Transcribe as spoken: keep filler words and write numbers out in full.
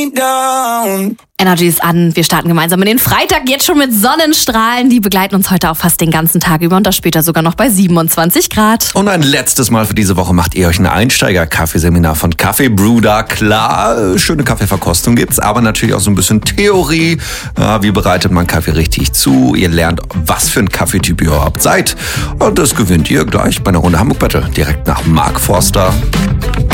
Energy ist an. Wir starten gemeinsam in den Freitag, jetzt schon mit Sonnenstrahlen. Die begleiten uns heute auch fast den ganzen Tag über und das später sogar noch bei siebenundzwanzig Grad. Und ein letztes Mal für diese Woche macht ihr euch ein Einsteiger-Kaffeeseminar von Kaffee Brewda. Klar, schöne Kaffeeverkostung gibt's, aber natürlich auch so ein bisschen Theorie. Ja, wie bereitet man Kaffee richtig zu? Ihr lernt, was für ein Kaffeetyp ihr überhaupt seid. Und das gewinnt ihr gleich bei einer Runde Hamburg Battle direkt nach Mark Forster.